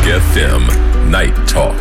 Big FM Night Talk.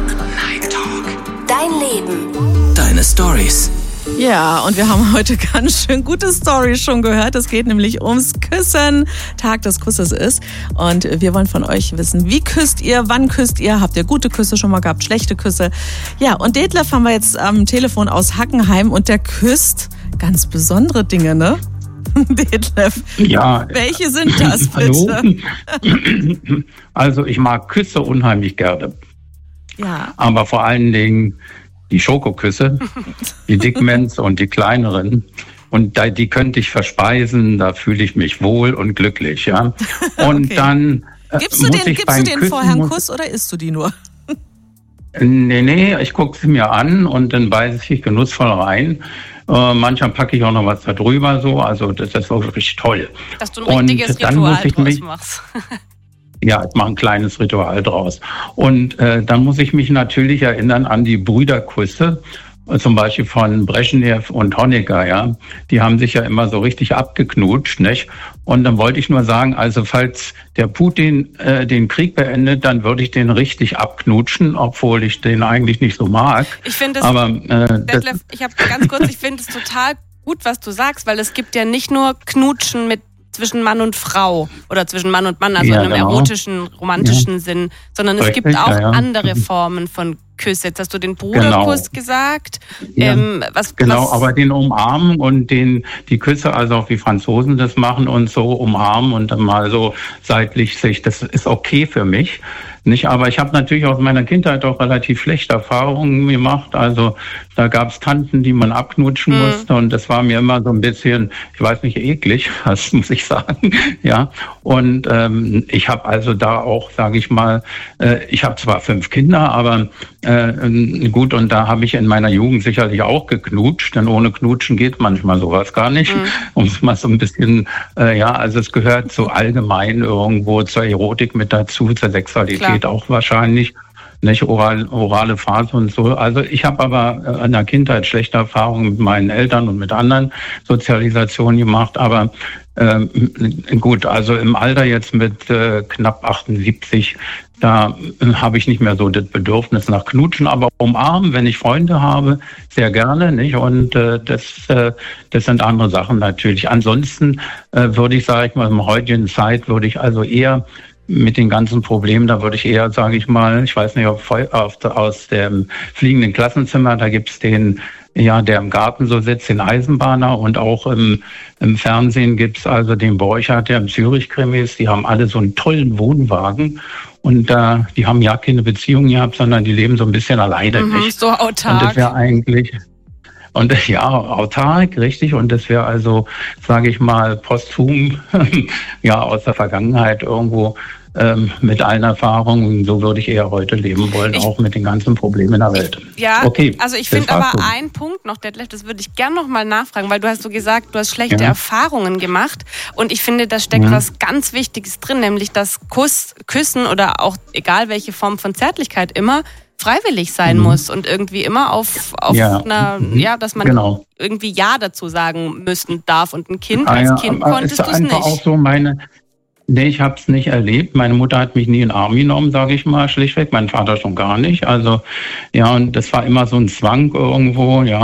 Dein Leben. Deine Stories. Ja, und wir haben heute ganz schön gute Storys schon gehört. Es geht nämlich ums Küssen. Tag des Kusses ist. Und wir wollen von euch wissen, wie küsst ihr, wann küsst ihr? Habt ihr gute Küsse schon mal gehabt, schlechte Küsse? Ja, und Detlef haben wir jetzt am Telefon aus Hackenheim und der küsst ganz besondere Dinge, ne? Detlef, ja. Welche sind das bitte? Hallo? Also ich mag Küsse unheimlich gerne. Ja. Aber vor allen Dingen die Schokoküsse, die Dickmans und die kleineren. Und die könnte ich verspeisen, da fühle ich mich wohl und glücklich. Ja. Und okay. Dann Gibst du den vorher einen Kuss oder isst du die nur? Nee, ich gucke sie mir an und dann beiße ich genussvoll rein. Manchmal packe ich auch noch was da drüber, so. Also das ist wirklich toll. Dass du ein richtiges Ritual draus machst. Ja, ich mache ein kleines Ritual draus. Und dann muss ich mich natürlich erinnern an die Brüderküsse, zum Beispiel von Brezhnev und Honecker, ja. Die haben sich ja immer so richtig abgeknutscht, nicht? Und dann wollte ich nur sagen, also falls der Putin den Krieg beendet, dann würde ich den richtig abknutschen, obwohl ich den eigentlich nicht so mag. Ich finde es, Detlef, ich finde es total gut, was du sagst, weil es gibt ja nicht nur Knutschen zwischen Mann und Frau oder zwischen Mann und Mann, also in einem erotischen, romantischen Sinn, sondern es gibt auch andere Formen von Küsse. Jetzt hast du den Bruderkuss gesagt. Ja. Aber den Umarmen und die Küsse, also auch wie Franzosen das machen und so umarmen und dann mal so seitlich sich, das ist okay für mich. Nicht, aber ich habe natürlich aus meiner Kindheit auch relativ schlechte Erfahrungen gemacht. Also da gab es Tanten, die man abknutschen musste und das war mir immer so ein bisschen, ich weiß nicht, eklig, das muss ich sagen. Ja. Und ich habe also da auch, sage ich mal, ich habe zwar 5 Kinder, aber gut, und da habe ich in meiner Jugend sicherlich auch geknutscht, denn ohne Knutschen geht manchmal sowas gar nicht. Um es mal so ein bisschen, also es gehört so allgemein irgendwo zur Erotik mit dazu, zur Sexualität auch wahrscheinlich, nicht orale Phase und so. Also ich habe aber in der Kindheit schlechte Erfahrungen mit meinen Eltern und mit anderen Sozialisationen gemacht, aber gut, also im Alter jetzt mit knapp 78, da habe ich nicht mehr so das Bedürfnis nach Knutschen, aber umarmen, wenn ich Freunde habe, sehr gerne, nicht? Und das sind andere Sachen natürlich. Ansonsten würde ich, sage ich mal, in der heutigen Zeit würde ich also eher mit den ganzen Problemen, da würde ich eher, sage ich mal, ich weiß nicht, ob aus dem fliegenden Klassenzimmer, da gibt's den, ja, der im Garten so sitzt, den Eisenbahner, und auch im Fernsehen gibt's also den Borchardt, der im Zürich-Krimi ist. Die haben alle so einen tollen Wohnwagen und die haben ja keine Beziehung gehabt, sondern die leben so ein bisschen alleine, nicht? So autark. Und das wäre eigentlich... Und ja, autark, richtig. Und das wäre also, sage ich mal, posthum, ja, aus der Vergangenheit irgendwo mit allen Erfahrungen. So würde ich eher heute leben wollen, auch mit den ganzen Problemen in der Welt. Ja, okay, also ich finde aber einen Punkt noch, Detlef, das würde ich gern noch mal nachfragen, weil du hast so gesagt, du hast schlechte Erfahrungen gemacht. Und ich finde, da steckt was ganz Wichtiges drin, nämlich dass Küssen oder auch egal welche Form von Zärtlichkeit immer freiwillig sein muss und irgendwie immer auf dass man irgendwie Ja dazu sagen müssen darf. Und ein Kind, als Kind konntest du es nicht. Auch so nee, ich habe es nicht erlebt. Meine Mutter hat mich nie in den Arm genommen, sage ich mal, schlichtweg. Mein Vater schon gar nicht. Also, ja, und das war immer so ein Zwang irgendwo, ja,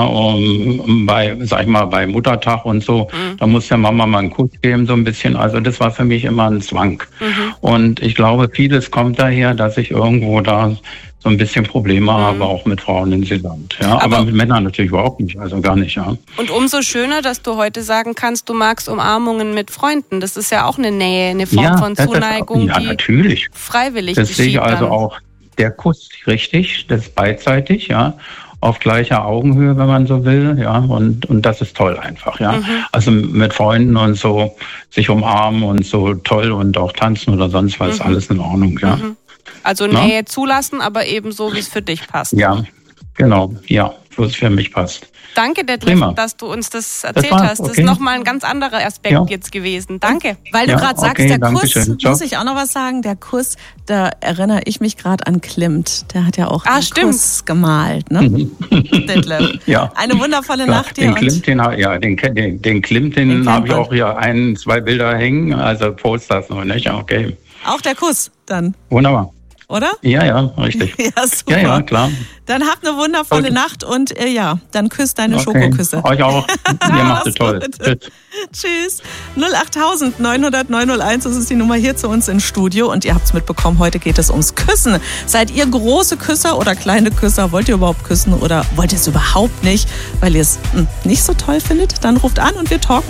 bei Muttertag und so. Da muss der Mama mal einen Kuss geben, so ein bisschen. Also, das war für mich immer ein Zwang. Und ich glaube, vieles kommt daher, dass ich irgendwo da so ein bisschen Probleme habe, auch mit Frauen insgesamt. Ja, aber mit Männern natürlich überhaupt nicht, also gar nicht, ja. Und umso schöner, dass du heute sagen kannst, du magst Umarmungen mit Freunden. Das ist ja auch eine Nähe, eine Form von Zuneigung, die natürlich freiwillig das geschieht. Sehe ich also auch der Kuss, richtig, das ist beidseitig, ja. Auf gleicher Augenhöhe, wenn man so will, ja, und das ist toll einfach, ja. Also mit Freunden und so sich umarmen und so toll und auch tanzen oder sonst was, alles in Ordnung, ja. Also Nähe zulassen, aber eben so, wie es für dich passt. Ja, genau, ja, so es für mich passt. Danke, Detlef, dass du uns das erzählt hast. Das ist nochmal ein ganz anderer Aspekt jetzt gewesen. Danke. Weil du gerade sagst, der Kuss, muss ich auch noch was sagen, der Kuss, da erinnere ich mich gerade an Klimt. Der hat ja auch einen Kuss gemalt, ne? Detlef. Ja. Eine wundervolle Nacht dir. Den Klimt, den habe ich auch hier 1, 2 Bilder hängen, also Posters noch, nicht? Okay. Auch der Kuss dann? Wunderbar. oder? Ja, richtig. Ja, super. Ja, klar. Dann habt eine wundervolle Nacht und dann küsst deine Schokoküsse. Euch auch. Ihr macht es toll. Tschüss. 08000 900 901, das ist die Nummer hier zu uns ins Studio. Und ihr habt es mitbekommen, heute geht es ums Küssen. Seid ihr große Küsser oder kleine Küsser? Wollt ihr überhaupt küssen oder wollt ihr es überhaupt nicht, weil ihr es nicht so toll findet? Dann ruft an und wir talken.